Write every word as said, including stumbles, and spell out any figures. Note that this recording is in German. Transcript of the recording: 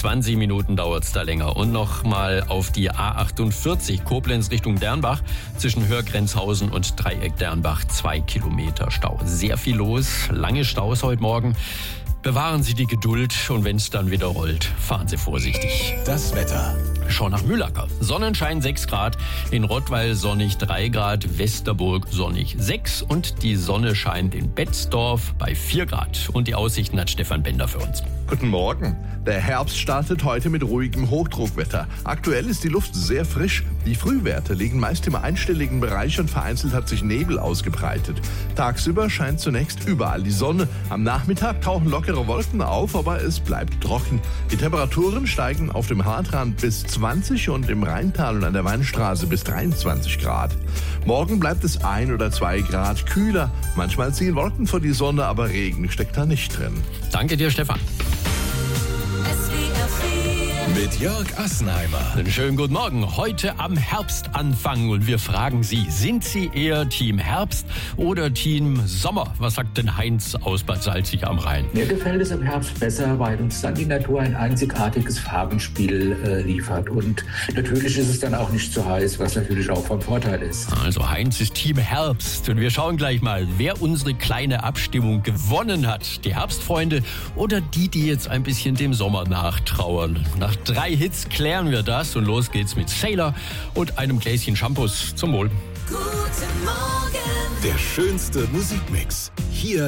zwanzig Minuten dauert es da länger. Und nochmal auf die A achtundvierzig Koblenz Richtung Dernbach. Zwischen Hörgrenzhausen und Dreieck Dernbach zwei Kilometer Stau. Sehr viel los, lange Staus heute Morgen. Bewahren Sie die Geduld und wenn es dann wieder rollt, fahren Sie vorsichtig. Das Wetter. Schau nach Mühlacker. Sonnenschein sechs Grad, in Rottweil sonnig drei Grad, Westerburg sonnig sechs und die Sonne scheint in Betzdorf bei vier Grad. Und die Aussichten hat Stefan Bender für uns. Guten Morgen. Der Herbst startet heute mit ruhigem Hochdruckwetter. Aktuell ist die Luft sehr frisch. Die Frühwerte liegen meist im einstelligen Bereich und vereinzelt hat sich Nebel ausgebreitet. Tagsüber scheint zunächst überall die Sonne. Am Nachmittag tauchen lockere Wolken auf, aber es bleibt trocken. Die Temperaturen steigen auf dem Hartrand bis zwanzig und im Rheintal und an der Weinstraße bis dreiundzwanzig Grad. Morgen bleibt es ein oder zwei Grad kühler. Manchmal ziehen Wolken vor die Sonne, aber Regen steckt da nicht drin. Danke dir, Stefan. Mit Jörg Assenheimer. Einen schönen guten Morgen. Heute am Herbstanfang und wir fragen Sie, sind Sie eher Team Herbst oder Team Sommer? Was sagt denn Heinz aus Bad Salzig am Rhein? Mir gefällt es im Herbst besser, weil uns dann die Natur ein einzigartiges Farbenspiel äh, liefert. Und natürlich ist es dann auch nicht zu heiß, was natürlich auch vom Vorteil ist. Also Heinz ist Team Herbst und wir schauen gleich mal, wer unsere kleine Abstimmung gewonnen hat. Die Herbstfreunde oder die, die jetzt ein bisschen dem Sommer nachtrauern. Nach drei Hits klären wir das und los geht's mit Sailor und einem Gläschen Shampoos. Zum Wohl. Guten Morgen. Der schönste Musikmix. Hier